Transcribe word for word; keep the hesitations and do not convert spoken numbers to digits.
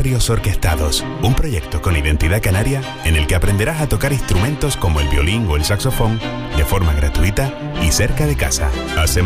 Barrios Orquestados, un proyecto con identidad canaria en el que aprenderás a tocar instrumentos como el violín o el saxofón de forma gratuita y cerca de casa. Hacemos